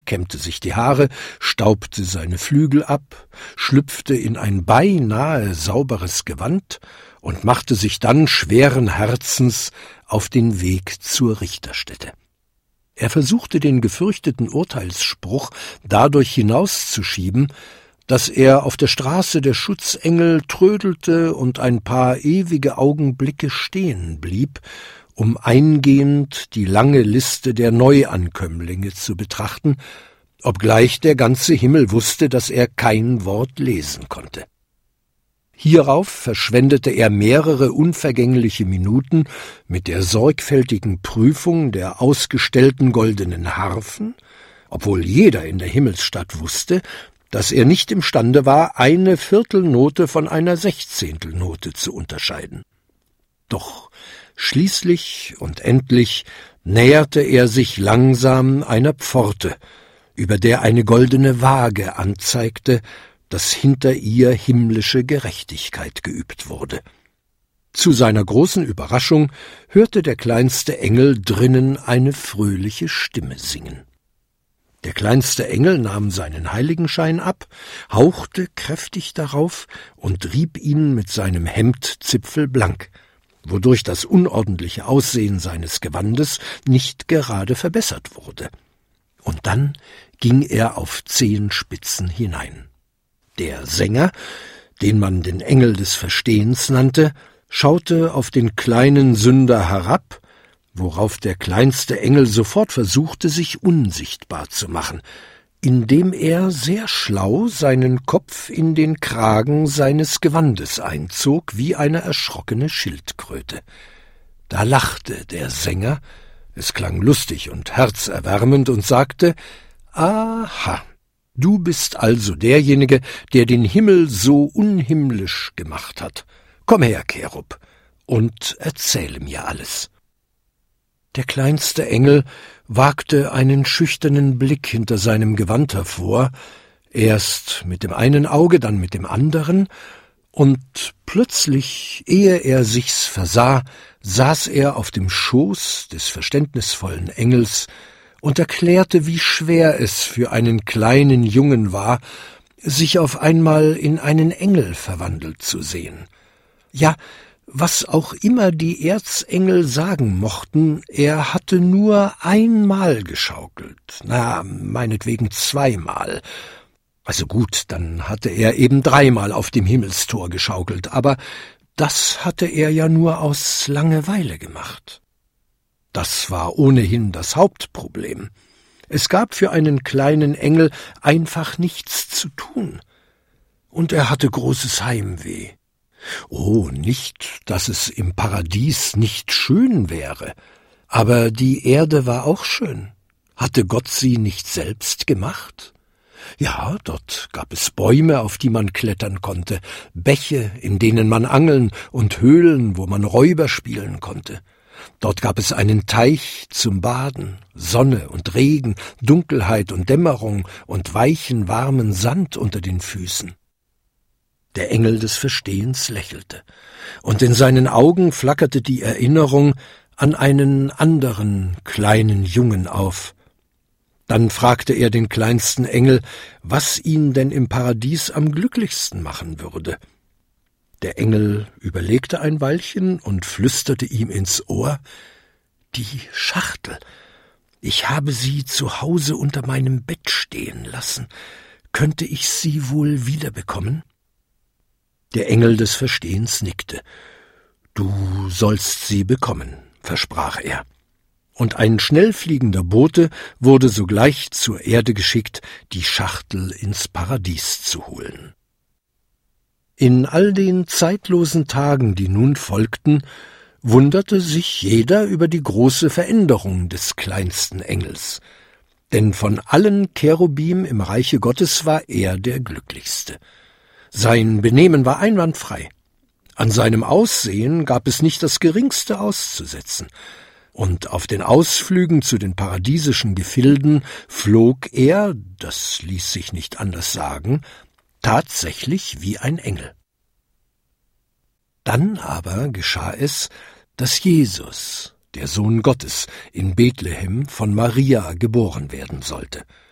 kämmte sich die Haare, staubte seine Flügel ab, schlüpfte in ein beinahe sauberes Gewand und machte sich dann schweren Herzens auf den Weg zur Richterstätte. Er versuchte, den gefürchteten Urteilsspruch dadurch hinauszuschieben, dass er auf der Straße der Schutzengel trödelte und ein paar ewige Augenblicke stehen blieb, um eingehend die lange Liste der Neuankömmlinge zu betrachten, obgleich der ganze Himmel wusste, dass er kein Wort lesen konnte. Hierauf verschwendete er mehrere unvergängliche Minuten mit der sorgfältigen Prüfung der ausgestellten goldenen Harfen, obwohl jeder in der Himmelsstadt wusste, dass er nicht imstande war, eine Viertelnote von einer Sechzehntelnote zu unterscheiden. Doch schließlich und endlich näherte er sich langsam einer Pforte, über der eine goldene Waage anzeigte, dass hinter ihr himmlische Gerechtigkeit geübt wurde. Zu seiner großen Überraschung hörte der kleinste Engel drinnen eine fröhliche Stimme singen. Der kleinste Engel nahm seinen Heiligenschein ab, hauchte kräftig darauf und rieb ihn mit seinem Hemdzipfel blank, wodurch das unordentliche Aussehen seines Gewandes nicht gerade verbessert wurde. Und dann ging er auf Zehenspitzen hinein. Der Sänger, den man den Engel des Verstehens nannte, schaute auf den kleinen Sünder herab, worauf der kleinste Engel sofort versuchte, sich unsichtbar zu machen, indem er sehr schlau seinen Kopf in den Kragen seines Gewandes einzog, wie eine erschrockene Schildkröte. Da lachte der Sänger, es klang lustig und herzerwärmend, und sagte: »Aha, du bist also derjenige, der den Himmel so unhimmlisch gemacht hat. Komm her, Cherub, und erzähle mir alles.« Der kleinste Engel wagte einen schüchternen Blick hinter seinem Gewand hervor, erst mit dem einen Auge, dann mit dem anderen, und plötzlich, ehe er sich's versah, saß er auf dem Schoß des verständnisvollen Engels und erklärte, wie schwer es für einen kleinen Jungen war, sich auf einmal in einen Engel verwandelt zu sehen. Ja, was auch immer die Erzengel sagen mochten, er hatte nur einmal geschaukelt, meinetwegen zweimal. Also gut, dann hatte er eben dreimal auf dem Himmelstor geschaukelt, aber das hatte er ja nur aus Langeweile gemacht. Das war ohnehin das Hauptproblem. Es gab für einen kleinen Engel einfach nichts zu tun. Und er hatte großes Heimweh. Oh, nicht, dass es im Paradies nicht schön wäre, aber die Erde war auch schön. Hatte Gott sie nicht selbst gemacht? Ja, dort gab es Bäume, auf die man klettern konnte, Bäche, in denen man angeln, und Höhlen, wo man Räuber spielen konnte. Dort gab es einen Teich zum Baden, Sonne und Regen, Dunkelheit und Dämmerung und weichen, warmen Sand unter den Füßen. Der Engel des Verstehens lächelte, und in seinen Augen flackerte die Erinnerung an einen anderen kleinen Jungen auf. Dann fragte er den kleinsten Engel, was ihn denn im Paradies am glücklichsten machen würde. Der Engel überlegte ein Weilchen und flüsterte ihm ins Ohr: »Die Schachtel. Ich habe sie zu Hause unter meinem Bett stehen lassen. Könnte ich sie wohl wiederbekommen?« Der Engel des Verstehens nickte. »Du sollst sie bekommen«, versprach er. Und ein schnellfliegender Bote wurde sogleich zur Erde geschickt, die Schachtel ins Paradies zu holen. In all den zeitlosen Tagen, die nun folgten, wunderte sich jeder über die große Veränderung des kleinsten Engels. Denn von allen Cherubim im Reiche Gottes war er der glücklichste. Sein Benehmen war einwandfrei. An seinem Aussehen gab es nicht das Geringste auszusetzen. Und auf den Ausflügen zu den paradiesischen Gefilden flog er, das ließ sich nicht anders sagen, tatsächlich wie ein Engel. Dann aber geschah es, dass Jesus, der Sohn Gottes, in Bethlehem von Maria geboren werden sollte.